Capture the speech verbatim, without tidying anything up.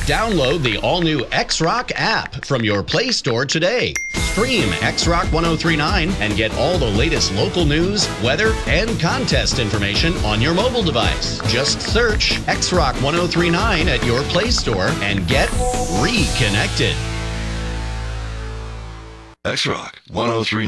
Download the all-new X-Rock app from your Play Store today. Stream X-Rock ten thirty-nine and get all the latest local news, weather, and contest information on your mobile device. Just search X-Rock ten thirty-nine at your Play Store and get reconnected. X-Rock ten thirty-nine.